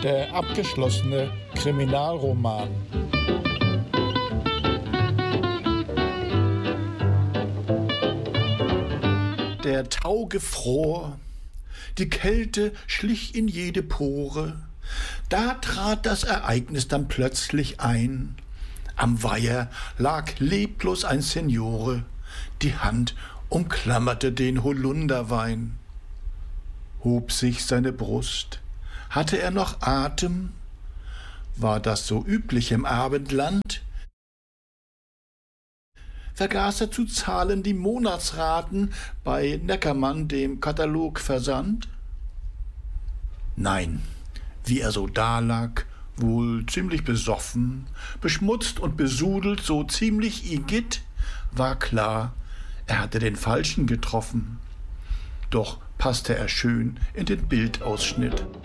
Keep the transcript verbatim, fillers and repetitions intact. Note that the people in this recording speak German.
Der abgeschlossene Kriminalroman. Der Tau gefror, die Kälte schlich in jede Pore. Da trat das Ereignis dann plötzlich ein. Am Weiher lag leblos ein Seniore, die Hand umklammerte den Holunderwein. Hob sich seine Brust, hatte er noch Atem? War das so üblich im Abendland? Vergaß er zu zahlen die Monatsraten bei Neckermann, dem Katalogversand? Nein, wie er so dalag, wohl ziemlich besoffen, beschmutzt und besudelt, so ziemlich igitt, war klar, er hatte den Falschen getroffen. Doch passte er schön in den Bildausschnitt.